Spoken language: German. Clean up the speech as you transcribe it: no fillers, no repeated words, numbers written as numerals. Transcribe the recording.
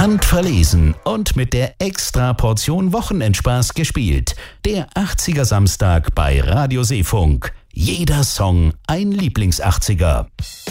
Handverlesen und mit der Extra-Portion Wochenendspaß gespielt. Der 80er Samstag bei Radio Seefunk. Jeder Song ein Lieblings-80er.